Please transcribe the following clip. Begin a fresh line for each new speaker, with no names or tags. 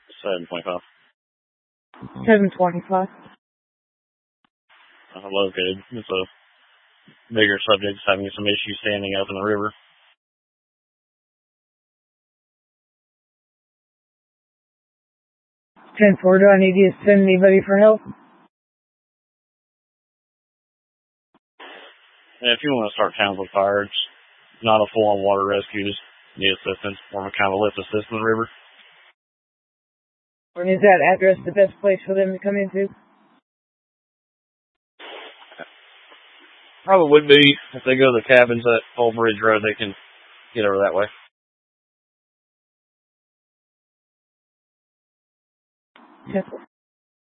725.
725.
Located. It's a bigger subject, having some issues standing up in the river.
10-4, do I need you to send anybody for help?
And if you want to start Townsville Fire, it's not a full-on water rescue, just need assistance, more of a kind of lift assist in the river.
And is that address the best place for them to come into?
Probably would be. If they go to the cabins at Old Bridge Road, they can get over that way.
Yes.